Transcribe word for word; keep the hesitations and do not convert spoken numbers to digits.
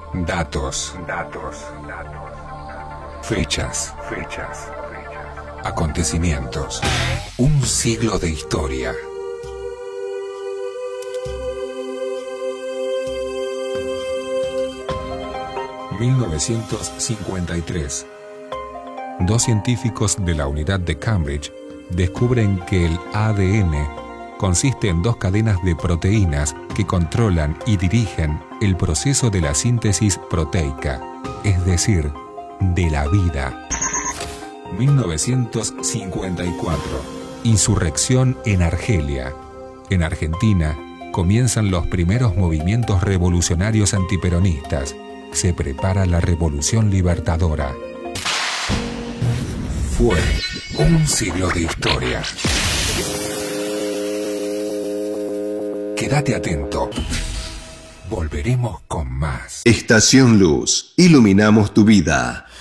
Datos, datos, datos. Fechas, fechas, fechas. Acontecimientos. Un siglo de historia. mil novecientos cincuenta y tres. Dos científicos de la unidad de Cambridge descubren que el A D N consiste en dos cadenas de proteínas que controlan y dirigen el proceso de la síntesis proteica, es decir, de la vida. mil novecientos cincuenta y cuatro. Insurrección en Argelia. En Argentina comienzan los primeros movimientos revolucionarios antiperonistas. Se prepara la Revolución Libertadora. Fue un siglo de historia. Quédate atento. Volveremos con más. Estación Luz. Iluminamos tu vida.